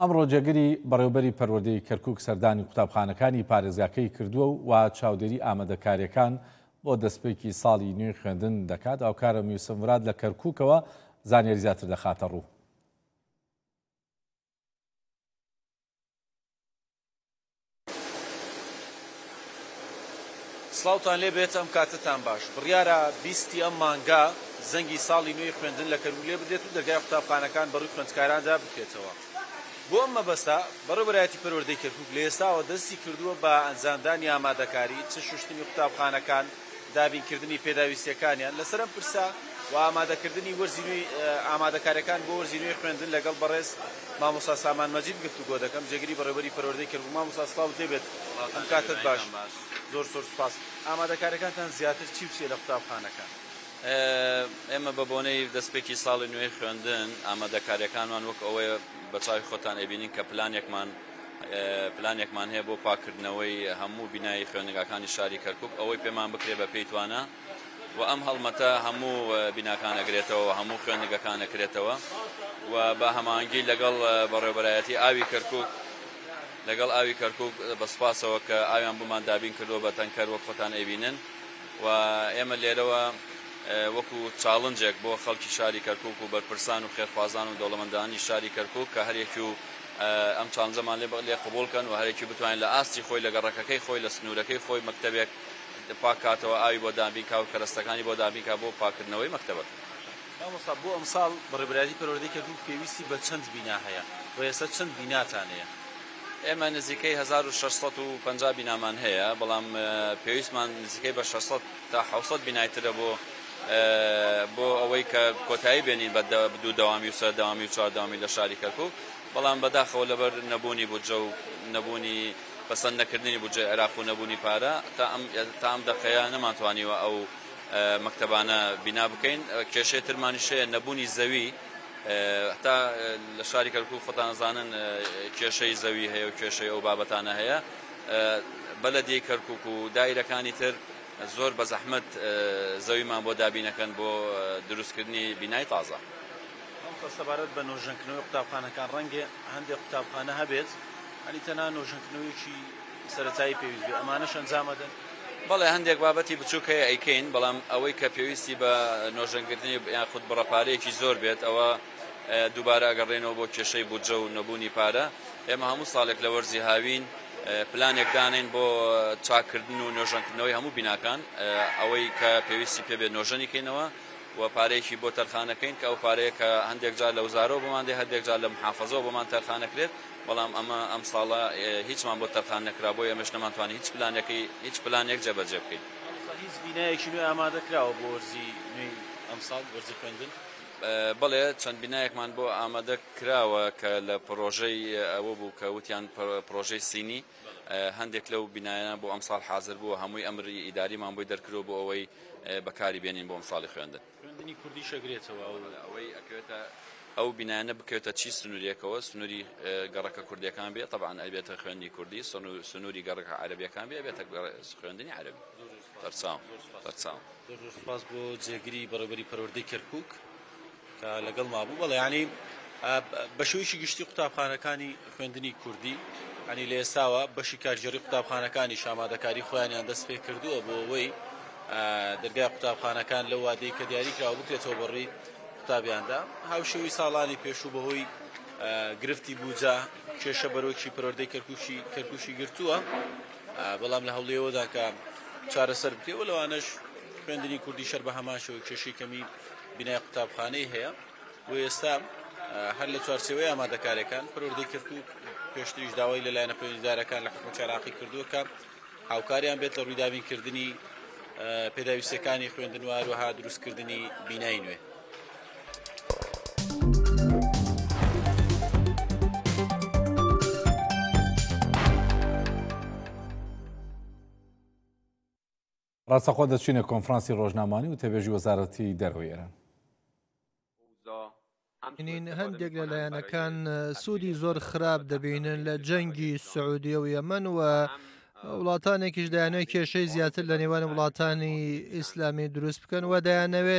ئەمڕۆ جێگەری بەڕێوەبەری پەروەردەی کەرکووک سەردانی قوتابخانەکانی پارێزگاکەی کردووە و چاودێری ئامادەکاریەکان بۆ دەستپێکی ساڵی نوێی خوێندن دەکات. هاوکارم یوسف مراد لە کەرکووکەوە زانیاری زیاتر دەخاتە ڕوو. سڵاوتان لێ بێت ئەم کاتتان باش. بڕیارە 20 ئەم مانگا زەنگی ساڵی نوێی خوێندن لە کەرکووک لێ بدێت و دەرگای قوتابخانەکان بەڕووی خوێندکاراندا بکرێتەوە. بۆ ئەم مەبەستە بەڕێوەبەرایەتی پەروەردەی کەرکووک لە ئێستاوە دەستی کردووە بە ئەنجامدانی ئامادەکاری چ شوشتنی قوتابخانەکان، دابینکردنی پێداویستیەکانیان لەسەر ئەم پرسە و ئامادەکردنی وەرزی نوێی ئامادەکاریەکان بۆ وەرزی نوێی خوێندن لەگەڵ بەڕێز مامۆستا سامان مەجید گفتوگۆ دەکەم. جێگەری بەڕێوەبەری پەروەردەی کەرکووک. مامۆستا سڵاوت لێ بێت، ئەم کاتت باش. زۆر سوپاس. ئامادەکاریەکانتان زیاتر چی و چیە لە قوتابخانەکان؟ ئێمە بە بۆنەی دەستپێکی ساڵی نوێی خوێندن ئامادەکاریەکانمان وەک ئەوەیە بە چاوی خۆتان ئەبینین کە پلانێکمان هەیە بۆ پاکردنەوەی هەموو بینایی خوێندنگەکانی شاری کەرکووک، ئەوەی پێمان بکرێ بە پێی توانە و ئەم هەڵمەتە هەموو بیناکان ئەگرێتەوە و هەموو خوێندنگەکان ئەکرێتەوە و بە هەماهەنگی لەگەڵ بەڕێوەبەرایەتی ئاوی کەرکووک بە سوپاسەوە کە ئاویان بمان دابین کردووە بە تەنکەر وەک خۆتان ئەبینن و ئێمە لێرەوە وەکو چاڵنجێک بۆ خەڵکی شاری کەرکووک و بەرپرسان و خێرخوازان و دەوڵەمەندانی شاری کەرکووک کە هەرێکی و ئەم چاڵنجەمان لێ قبوڵکەن و هەرێکی بتوانین لە ئاستی خۆی لە گەڕەکەکەی خۆی لە سنوورەکەی خۆی مەکتەبێک پاک کاتەوە ئاوی بۆ دابینکا و کەرەستەکانی بۆ دابینکا بۆ پاکردنەوەی مەکتەبەکە. مامۆستا بۆ ئەمساڵ بەڕێوەبەرایەتی پەروەردەی کەرکووک پێویستی بە چەند بینا هەیە و ئێستا چەند بیناتان هەیە؟ ئێمە نزیکەی 1650 بینامان هەیە، بەڵام پێویستمان نزیکەی بە 600 تا 700 بینایترە بۆ ئەوەی کە کۆتایی بێنین بە دوو دەوامی و سەر دەوامی و چوار دەوامی لە شاری کەرکووک، بەڵام بەداخەوە لەبەر نەبوونی بودجە و نەبوونی پەسەند نەکردنی بودجەی عێراق و نەبوونی پارە تا ئەم دەقەیە نەمانتوانیوە ئەو مەکتەبانە بینا بکەین. کێشەی ترمانیشەیە نەبوونی زەوی، تا لە شاری کەرکووک خۆتان زانن کێشەی زەوی هەیە و کێشەی ئەو بابەتانە هەیە. بەلەدیەی کەرکووک و دایرەکانی تر زۆر بە زەحمەت زەویمان بۆ دابینەکەن بۆ دروستکردنی بینای تازە. سەبارەت بە نۆژەنکردنەوەی قوتابخانەکان ڕەنگە هەندێک قوتابخانە هەبێت ئەنی تەنها نۆژەنکردنەوەیکی سەرەتایی پێویست بێت، ئەمانەش ئەنجامەدەن؟ بەڵێ هەندێک بابەتی بچووک هەیە ئەیکەین، بەڵام ئەوەی کە پێویستی بە نۆژەنکردنی یاخود بڕەپارەیەکی زۆر بێت ئەوە دووبارە ئەگەڕێنەوە بۆ کێشەی بودجە و نەبوونی پارە. ئێمە هەموو ساڵێک لە وەرزی هاوین پلانێک دانین بۆ چاکردن و نۆژەنکردنەوەی هەموو بیناکان، ئەوەی کە پێویستی پێبێت نۆژەنیکەینەوە و پارەیەکی بۆ تەرخانەکەین کە ئەو پارەیە کە هەندێک جار لە وزارەوە بمان دێ، هەندێک جار لە محافەزەوە بمان تەرخانەکرێت، بەڵام ئەم ساڵە هیچمان بۆ تەرخان نەکرا، بۆ ئێمەش نەمانتوانی هیچ پلانێک جێبەجێ بکەین. هیچ بینایەکی نوێ ئامادەکراوە بۆ وەرزی نوێی ئەمساڵ وەرزی خوێندن؟ بەڵێ چەند بینایەکمان بۆ ئامادە کراوە کە لە پرۆژەی ئەوە بوو کە وتیان پرۆژەی سینی، هەندێک لەو بینایانە بۆ ئەمساڵ حازر بووە، هەمووی ئەمری ئیداریمان بۆی دەرکرۆ بۆ ئەوەی بەکاری بێنین بۆ ئەمساڵی خوێندنی کوردی شەگرێتەوە ئەوەی ئەکەوێتە ئەو بینایانە بکەوێتە چی سنووریەکەوە، سنووری گەڕەکە کوردیەکان بێت، طبعاً ئەبێتە خوێندنی کوردی، سنووری گەڕەکە عەرەبیەکان بێتە خوێندنی عەرەبی. زۆر سوپاس بۆ جێگری بەڕێوەبەری پەروەردەی کەرکووک کە لەگەڵ مابوو. بەڵێ ینی بە شێوەیەکی گشتی قوتابخانەکانی خوێندنی کوردی ینی لە ئێستاوە بەشی کارژێری قوتابخانەکانی ئامادەکاری خۆیانیان دەست پێ کردووە بۆ ئەوەی دەرگای قوتابخانەکان لەو وادەی کە دیاری کراوە بکرێتەوە بەڕێی قوتابیاندا. هاوشێوەی ساڵانی پێشوو بەهۆی گرفتی بودجە کێشە بەرەوەی پەروەردەی کەرکووشی گرتووە، بەڵام لە هەوڵێەوەدا کە چارەسەر بکرێەوە لەوانەش خوێندنی کوردی شەر بە هەماشەوەی کێشەی کەمی بینای قوتابخانەی هەیە. بۆ ئێستا هەر لە چوارچێوەی ئامادەکاریەکان پەروەردەی کەرکووک پێشتریش داوای لەلایەنە پەیوەندیدارەکان لە حکومەتی عێراقی کردووە کە هاوکاریان بێت لە ڕووی دابینکردنی پێداویستەکانی خوێندن و هەروەها دروستکردنی بینای نوێ. ڕاستەخۆ دەچینە کۆنفرانسی ڕۆژنامانی و تێبێژی وەزارەتی دەرەوەی ئێران. هەندێک لەلایەنەکان سوودی زۆر خراپ دەبینن لە جەنگی سعودیە و یەمەن و وڵاتانێکیش دەیانەوێت کێشەی زیاتر لە نێوان وڵاتانی ئیسلامی دروست بکەن و دەیانەوێت